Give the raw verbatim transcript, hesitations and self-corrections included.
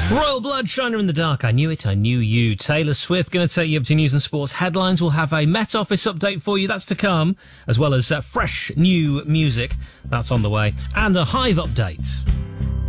Royal Blood, Shiner in the Dark. I knew it, I knew you. Taylor Swift going to take you up to news and sports headlines. We'll have a Met Office update for you. That's to come, as well as uh, fresh new music. That's on the way. And a Hive update.